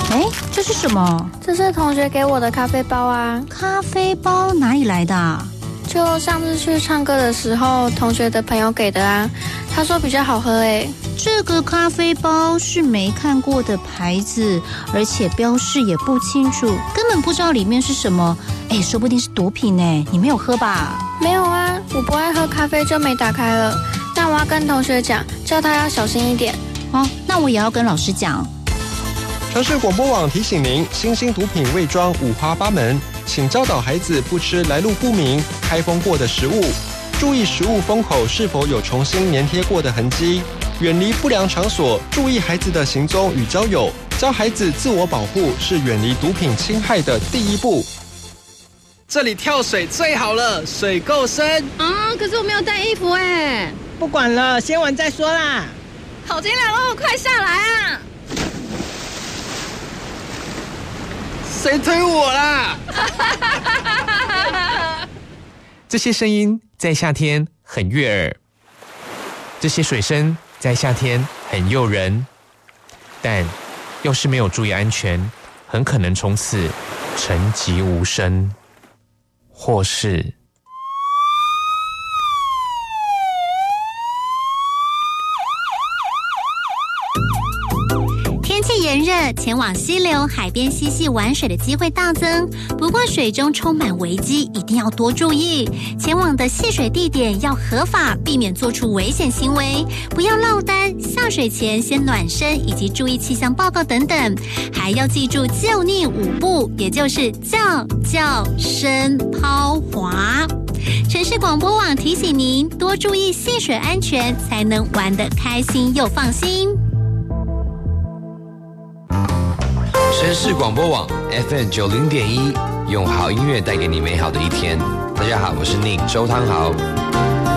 哎，这是什么？ 这是同学给我的咖啡包啊。 咖啡包哪里来的啊？ 就上次去唱歌的时候，同学的朋友给的啊。他说比较好喝诶。 这个咖啡包是没看过的牌子，而且标示也不清楚，根本不知道里面是什么。哎，说不定是毒品呢，你没有喝吧？ 没有啊，我不爱喝咖啡就没打开了。那我要跟同学讲，叫他要小心一点。 哦，那我也要跟老师讲。 城市广播网提醒您，新兴毒品伪装五花八门，请教导孩子不吃来路不明、开封过的食物，注意食物封口是否有重新粘贴过的痕迹，远离不良场所，注意孩子的行踪与交友，教孩子自我保护是远离毒品侵害的第一步。 这里跳水最好了，水够深啊！可是我没有带衣服哎。 不管了，先玩再说啦。 好惊凉哦，快下来啊！ 谁推我啦？ 这些声音在夏天很悦耳，这些水声在夏天很诱人，但要是没有注意安全，很可能从此沉寂无声，或是天气炎热，前往溪流、海边嬉戏玩水的机会大增。不过水中充满危机，一定要多注意。前往的戏水地点要合法，避免做出危险行为。不要落单，下水前先暖身，以及注意气象报告等等。还要记住救溺5步，也就是叫、深、抛、滑。城市广播网提醒您，多注意戏水安全，才能玩得开心又放心。 城市广播网 FM 90.1，用好音乐带给你美好的一天。大家好，我是Nick周汤豪。